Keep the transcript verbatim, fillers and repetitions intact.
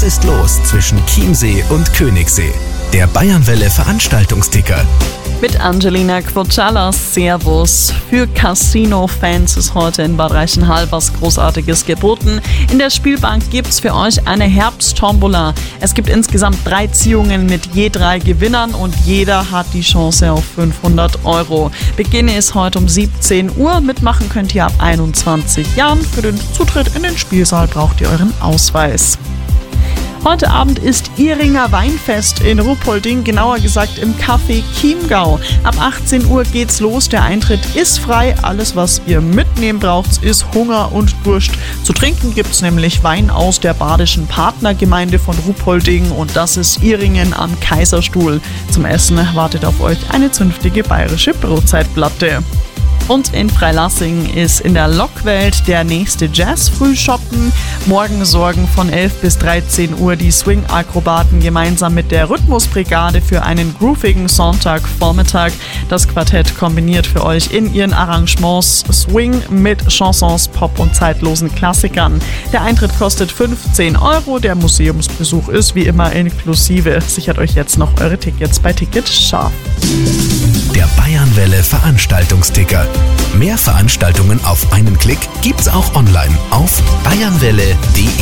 Was ist los zwischen Chiemsee und Königssee? Der Bayernwelle Veranstaltungsticker. Mit Angelina Quocalas, Servus. Für Casino-Fans ist heute in Bad Reichenhall was Großartiges geboten. In der Spielbank gibt's für euch eine Herbsttombola. Es gibt insgesamt drei Ziehungen mit je drei Gewinnern und jeder hat die Chance auf fünfhundert Euro. Beginn ist heute um siebzehn Uhr. Mitmachen könnt ihr ab einundzwanzig Jahren. Für den Zutritt in den Spielsaal braucht ihr euren Ausweis. Heute Abend ist Ihringer Weinfest in Ruppolding, genauer gesagt im Café Chiemgau. Ab achtzehn Uhr geht's los, der Eintritt ist frei. Alles, was ihr mitnehmen braucht, ist Hunger und Durst. Zu trinken gibt's nämlich Wein aus der badischen Partnergemeinde von Ruppolding und das ist Ihringen am Kaiserstuhl. Zum Essen wartet auf euch eine zünftige bayerische Brotzeitplatte. Und in Freilassing ist in der Lokwelt der nächste Jazz-Frühschoppen. Morgen sorgen von elf bis dreizehn Uhr die Swing-Akrobaten gemeinsam mit der Rhythmusbrigade für einen groovigen Sonntagvormittag. Das Quartett kombiniert für euch in ihren Arrangements Swing mit Chansons, Pop und zeitlosen Klassikern. Der Eintritt kostet fünfzehn Euro, der Museumsbesuch ist wie immer inklusive. Sichert euch jetzt noch eure Tickets bei Ticket Scharf. Der Bayernwelle Veranstaltungsticker. Mehr Veranstaltungen auf einen Klick gibt's auch online auf bayernwelle punkt de.